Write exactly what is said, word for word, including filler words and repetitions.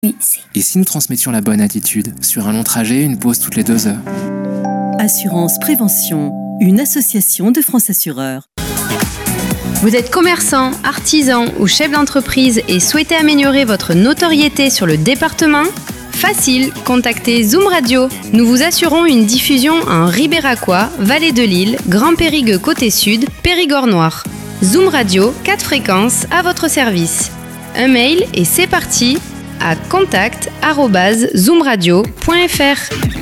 Oui, c'est. Et si nous transmettions la bonne attitude? Sur un long trajet, une pause toutes les deux heures. Assurance Prévention, une association de France Assureurs. Vous êtes commerçant, artisan ou chef d'entreprise et souhaitez améliorer votre notoriété sur le département? Facile, contactez Zoom Radio. Nous vous assurons une diffusion en Ribéracois, Vallée de Lille, Grand Périgueux côté sud, Périgord noir. Zoom Radio, quatre fréquences à votre service. Un mail et c'est parti à contact arobase zoomradio point fr.